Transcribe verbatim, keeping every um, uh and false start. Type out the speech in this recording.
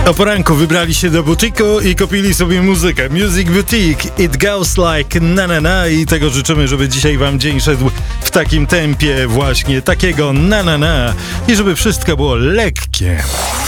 O poranku wybrali się do butiku i kupili sobie muzykę. Music Boutique, It Goes Like Na Na Na i tego życzymy, żeby dzisiaj wam dzień szedł w takim tempie właśnie, takiego na na na i żeby wszystko było lekkie.